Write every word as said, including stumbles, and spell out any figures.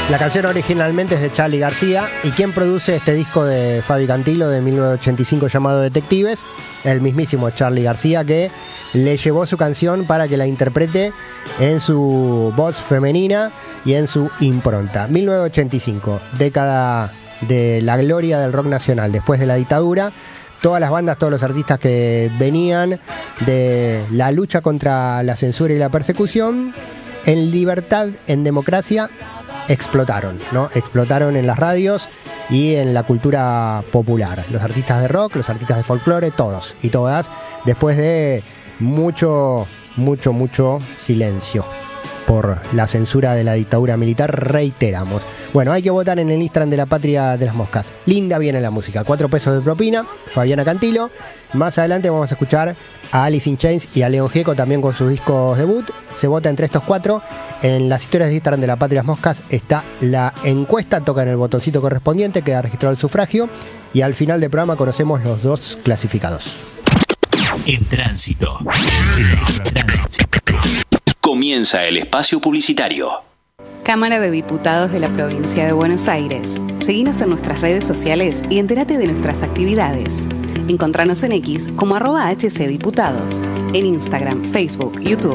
La canción originalmente es de Charly García. ¿Y quién produce este disco de Fabi Cantilo de mil novecientos ochenta y cinco llamado Detectives? El mismísimo Charly García, que le llevó su canción para que la interprete en su voz femenina y en su impronta. mil novecientos ochenta y cinco, década de la gloria del rock nacional después de la dictadura. Todas las bandas, todos los artistas que venían de la lucha contra la censura y la persecución, en libertad, en democracia, explotaron, ¿no? Explotaron en las radios y en la cultura popular. Los artistas de rock, los artistas de folclore, todos y todas, después de mucho, mucho, mucho silencio por la censura de la dictadura militar, reiteramos. Bueno, hay que votar en el Instagram de la Patria de las Moscas. Linda viene la música. Cuatro pesos de propina, Fabiana Cantilo. Más adelante vamos a escuchar a Alice in Chains y a León Gieco también con sus discos debut. Se vota entre estos cuatro. En las historias de Instagram de la Patria de las Moscas está la encuesta. Tocan el botoncito correspondiente, queda registrado el sufragio. Y al final del programa conocemos los dos clasificados. En tránsito. En tránsito. Comienza el espacio publicitario. Cámara de Diputados de la Provincia de Buenos Aires. Seguinos en nuestras redes sociales y entérate de nuestras actividades. Encontranos en X como arroba hcdiputados, en Instagram, Facebook, YouTube